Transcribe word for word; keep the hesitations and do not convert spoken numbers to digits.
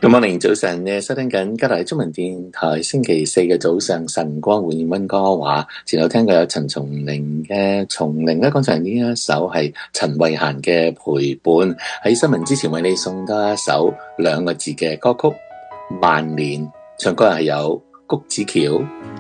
Good morning，早晨，你收聽緊加拿大中文電台星期四嘅早上晨光換溫歌話，前頭聽過有陳松伶嘅《松伶》咧，剛才呢一首係陳慧嫻嘅陪伴。喺新聞之前為你送多一首兩個字嘅歌曲《萬年》，唱歌係有谷子喬。